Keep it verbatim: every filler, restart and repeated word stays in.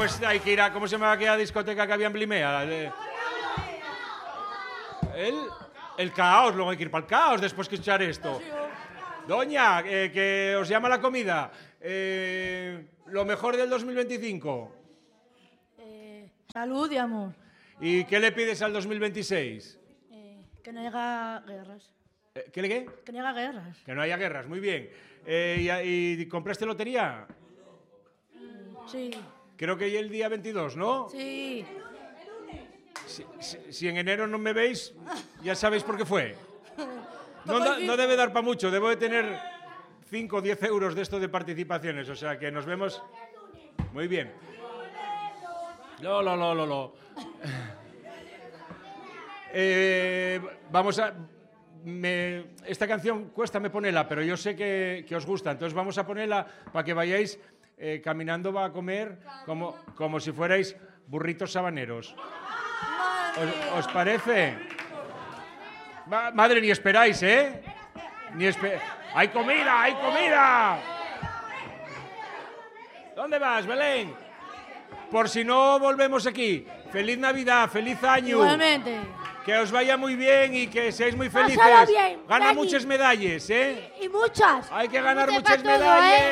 pues hay que ir a... ¿Cómo se llama aquella discoteca que había en Blimea? El, el Caos, luego hay que ir para el Caos después que escuchar esto. Doña, eh, que os llama la comida. Eh, lo mejor del dos mil veinticinco. Eh, salud y amor. ¿Y qué le pides al dos mil veintiséis? Eh, que no haya guerras. Eh, ¿Qué le qué? Que no haya guerras. Que no haya guerras, muy bien. Eh, y, ¿Y compraste lotería? Sí. Creo que ya el día veintidós, ¿no? Sí. Si, si, si en enero no me veis, ya sabéis por qué fue. No, da, no debe dar para mucho, debo de tener cinco o diez euros de esto de participaciones, o sea que nos vemos... Muy bien. No, no, no, no, no. Eh, vamos a... Me, esta canción cuesta me ponerla, pero yo sé que, que os gusta, entonces vamos a ponerla para que vayáis eh, caminando va a comer como, como si fuerais burritos sabaneros. ¿Os, os parece? Ma, madre, ni esperáis, ¿eh? Ni espe ¡Hay comida! ¡Hay comida! ¿Dónde vas, Belén? Por si no volvemos aquí. ¡Feliz Navidad! ¡Feliz año! Igualmente. Que os vaya muy bien y que seáis muy felices. Pásalo bien, Gana Dani. muchas medallas, ¿eh? Y muchas. Hay que ganar Muchas muchas para todo, medallas. ¿eh?